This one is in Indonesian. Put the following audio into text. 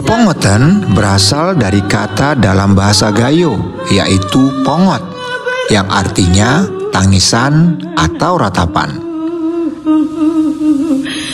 Pepongoten berasal dari kata dalam bahasa Gayo, yaitu pongot, yang artinya tangisan atau ratapan.